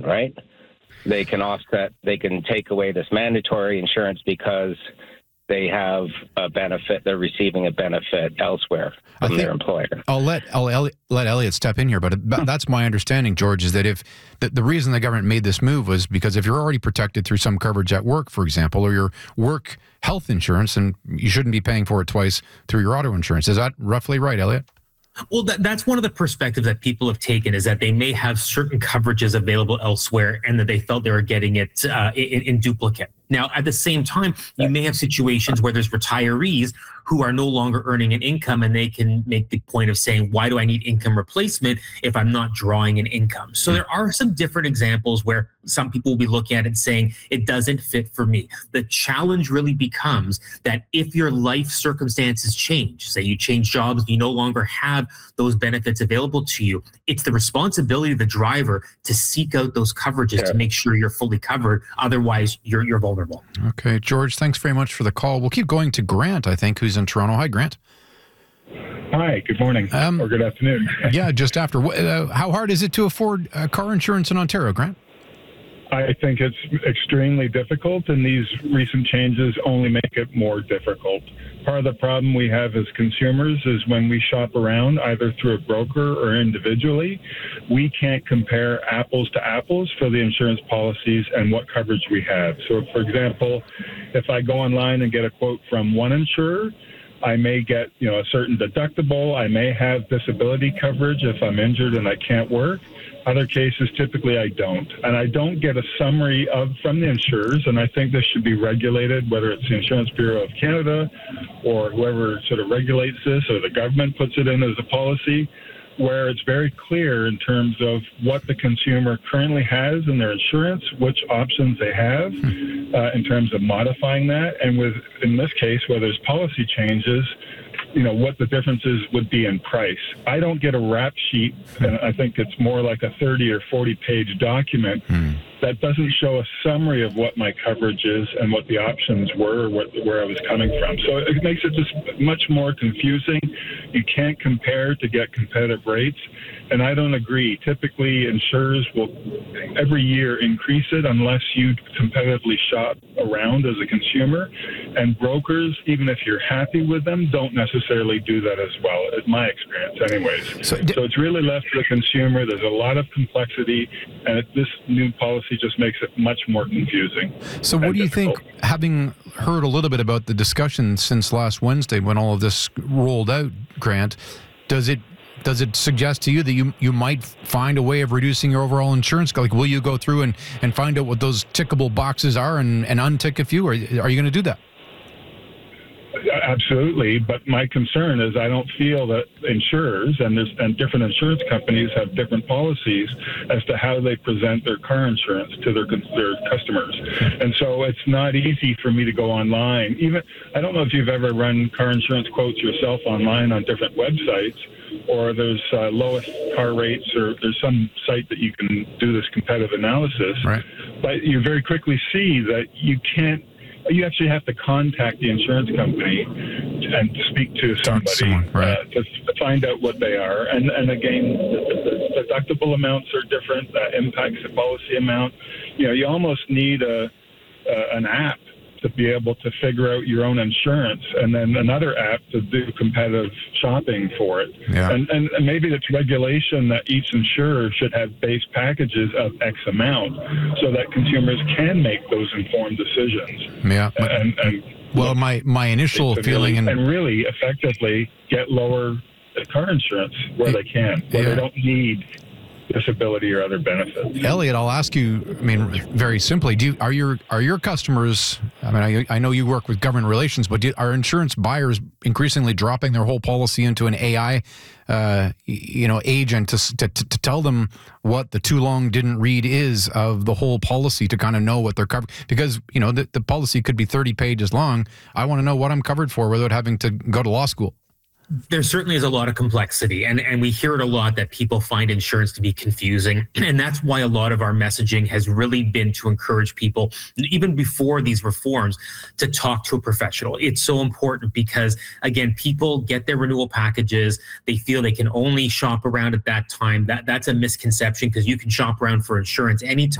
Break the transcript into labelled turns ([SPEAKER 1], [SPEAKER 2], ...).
[SPEAKER 1] right? They can offset, they can take away this mandatory insurance because they have a benefit, they're receiving a benefit elsewhere from their employer.
[SPEAKER 2] I'll let Elliot step in here, but that's my understanding, George, is that if the reason the government made this move was because if you're already protected through some coverage at work, for example, or your work health insurance, and you shouldn't be paying for it twice through your auto insurance. Is that roughly right, Elliot?
[SPEAKER 3] Well, that's one of the perspectives that people have taken, is that they may have certain coverages available elsewhere and that they felt they were getting it in duplicate. Now, at the same time, you may have situations where there's retirees who are no longer earning an income, and they can make the point of saying, why do I need income replacement if I'm not drawing an income? So there are some different examples where some people will be looking at it and saying, it doesn't fit for me. The challenge really becomes that if your life circumstances change, say you change jobs, you no longer have those benefits available to you, it's the responsibility of the driver to seek out those coverages to make sure you're fully covered. Otherwise, you're vulnerable.
[SPEAKER 2] Okay, George, thanks very much for the call. We'll keep going to Grant, I think, who's in Toronto. Hi, Grant.
[SPEAKER 4] Hi, good morning, or good afternoon.
[SPEAKER 2] Yeah, just after. How hard is it to afford car insurance in Ontario, Grant?
[SPEAKER 4] I think it's extremely difficult, and these recent changes only make it more difficult. Part of the problem we have as consumers is when we shop around, either through a broker or individually, we can't compare apples to apples for the insurance policies and what coverage we have. So, for example, if I go online and get a quote from one insurer, I may get, a certain deductible. I may have disability coverage if I'm injured and I can't work. Other cases, typically I don't. And I don't get a summary from the insurers, and I think this should be regulated, whether it's the Insurance Bureau of Canada or whoever sort of regulates this, or the government puts it in as a policy, where it's very clear in terms of what the consumer currently has in their insurance, which options they have in terms of modifying that, and in this case, where there's policy changes, what the differences would be in price. I don't get a rap sheet, and I think it's more like a 30 or 40-page document that doesn't show a summary of what my coverage is and what the options were, or where I was coming from. So it makes it just much more confusing. You can't compare to get competitive rates, and I don't agree. Typically, insurers will every year increase it unless you competitively shop around as a consumer, and brokers, even if you're happy with them, don't necessarily do that as well, in my experience anyways. So it's really left to the consumer. There's a lot of complexity, and this new policy just makes it much more confusing.
[SPEAKER 2] So what do you think, having heard a little bit about the discussion since last Wednesday when all of this rolled out, Grant, does it suggest to you that you might find a way of reducing your overall insurance? Like, will you go through and find out what those tickable boxes are and untick a few? Or are you going to do that?
[SPEAKER 4] Absolutely, but my concern is I don't feel that insurers and different insurance companies have different policies as to how they present their car insurance to their customers, and so it's not easy for me to go online. Even I don't know if you've ever run car insurance quotes yourself online on different websites, or there's lowest car rates, or there's some site that you can do this competitive analysis. Right. But you very quickly see that you can't. You actually have to contact the insurance company and speak to somebody to find out what they are. And again, the deductible amounts are different. That impacts the policy amount. You almost need an app to be able to figure out your own insurance, and then another app to do competitive shopping for it. Yeah. And maybe it's regulation that each insurer should have base packages of X amount so that consumers can make those informed decisions.
[SPEAKER 2] Yeah. Well, my initial feeling
[SPEAKER 4] and really effectively get lower car insurance where they can, where they don't need disability or other benefits.
[SPEAKER 2] Elliot, I'll ask you, very simply, are your customers, I know you work with government relations, but are insurance buyers increasingly dropping their whole policy into an AI agent to tell them what the too long didn't read is of the whole policy to kind of know what they're covered? Because, the policy could be 30 pages long. I want to know what I'm covered for without having to go to law school.
[SPEAKER 3] There certainly is a lot of complexity, and we hear it a lot that people find insurance to be confusing. And that's why a lot of our messaging has really been to encourage people, even before these reforms, to talk to a professional. It's so important because, again, people get their renewal packages. They feel they can only shop around at that time. That's a misconception, because you can shop around for insurance anytime.